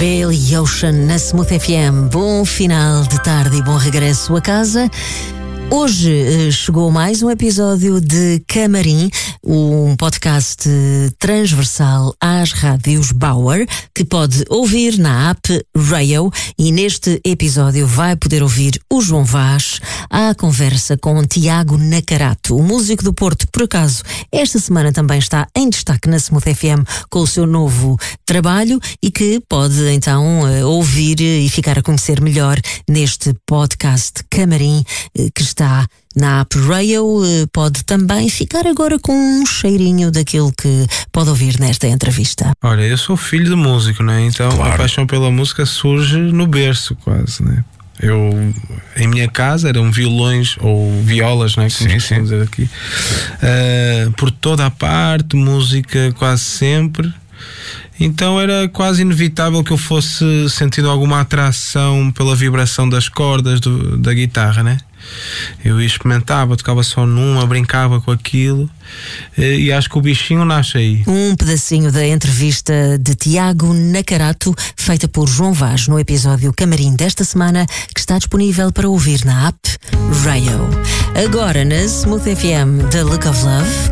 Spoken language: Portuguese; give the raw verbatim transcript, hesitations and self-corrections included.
Billy Ocean na Smooth F M. Bom final de tarde e bom regresso a casa. Hoje chegou mais um episódio de Camarim, um podcast transversal às rádios Bauer, que pode ouvir na app Rayo, e neste episódio vai poder ouvir o João Vaz à conversa com Tiago Nacarato, o músico do Porto, que por acaso esta semana também está em destaque na Smooth F M com o seu novo trabalho e que pode então ouvir e ficar a conhecer melhor neste podcast Camarim, que está na app Rayo. Pode também ficar agora com um cheirinho daquilo que pode ouvir nesta entrevista. Olha, eu sou filho de músico, né? Então claro, a paixão pela música surge no berço quase, né? Eu, em minha casa eram violões ou violas, né? Como sim, sim. dizer aqui, uh, por toda a parte, música quase sempre. Então era quase inevitável que eu fosse sentindo alguma atração pela vibração das cordas do, da guitarra, né? Eu experimentava, tocava só numa, brincava com aquilo, e acho que o bichinho nasce aí. Um pedacinho da entrevista de Tiago Nacarato, feita por João Vaz no episódio Camarim desta semana, que está disponível para ouvir na app Rayo. Agora na Smooth F M, The Look of Love.